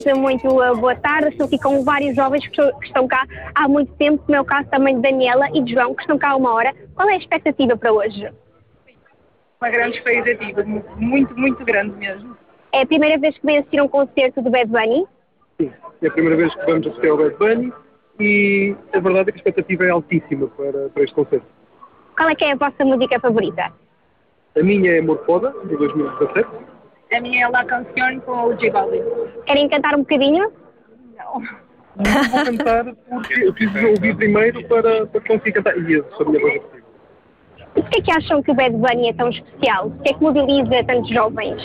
Muito boa tarde, estou aqui com vários jovens que estão cá há muito tempo, como é o caso também de Daniela e de João, que estão cá há uma hora. Qual é a expectativa para hoje? Uma grande expectativa, muito, muito grande mesmo. É a primeira vez que vem assistir a um concerto do Bad Bunny? Sim, é a primeira vez que vamos assistir ao Bad Bunny e a verdade é que a expectativa é altíssima para este concerto. Qual é que é a vossa música favorita? A minha é Amor Foda, de 2017. A minha é La Canción com o J Balvin. Querem cantar um bocadinho? Não. Não vou cantar porque eu preciso ouvir primeiro para conseguir cantar. E essa é a minha voz é possível. E porquê é que acham que o Bad Bunny é tão especial? Porquê é que mobiliza tantos jovens?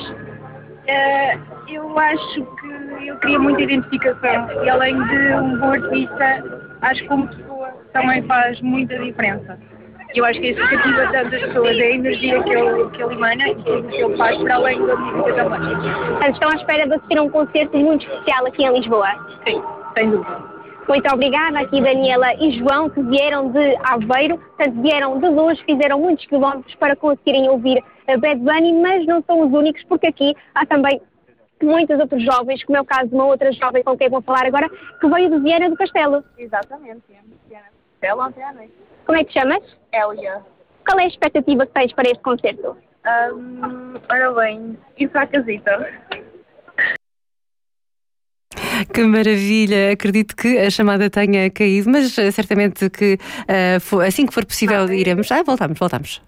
Eu acho que ele cria muita identificação e além de um bom artista, acho que como pessoa também faz muita diferença. Eu acho que a expectativa das pessoas é a energia que ele emana e tudo o que ele faz para além da música também. Portanto, estão à espera de assistir a um concerto muito especial aqui em Lisboa? Sim, sem dúvida. Muito obrigada, aqui Daniela e João, que vieram de Aveiro, portanto vieram de longe, fizeram muitos quilómetros para conseguirem ouvir a Bad Bunny, mas não são os únicos, porque aqui há também muitos outros jovens, como é o caso de uma outra jovem com quem vou falar agora, que veio de Viana do Castelo. Exatamente, Viana do Castelo ontem à noite. Como é que te chamas? Elia. Qual é a expectativa que tens para este concerto? Ora bem, ir para a casita. Que maravilha, acredito que a chamada tenha caído, mas certamente que assim que for possível iremos. Voltamos.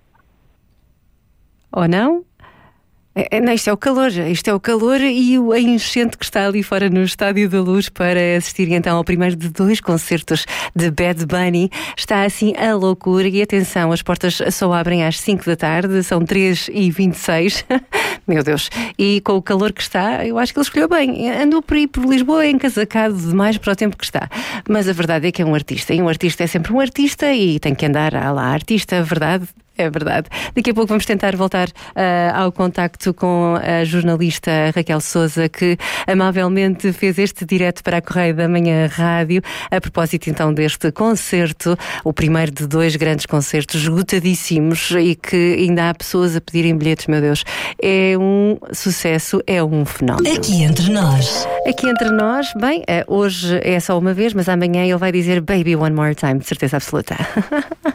Ou não? Não, isto é o calor e a enchente que está ali fora no Estádio da Luz para assistir então ao primeiro de 2 concertos de Bad Bunny. Está assim a loucura e atenção, as portas só abrem às 5 da tarde, são 3h26. Meu Deus, e com o calor que está, eu acho que ele escolheu bem. Andou por aí por Lisboa encasacado demais para o tempo que está. Mas a verdade é que é um artista, e um artista é sempre um artista e tem que andar à lá artista, verdade? É verdade. Daqui a pouco vamos tentar voltar ao contacto com a jornalista Raquel Sousa, que amavelmente fez este direto para a Correio da Manhã Rádio, a propósito então deste concerto, o primeiro de 2 grandes concertos esgotadíssimos e que ainda há pessoas a pedirem bilhetes, meu Deus. É um sucesso, é um fenómeno. Aqui entre nós, bem, hoje é só uma vez, mas amanhã ele vai dizer Baby One More Time, de certeza absoluta.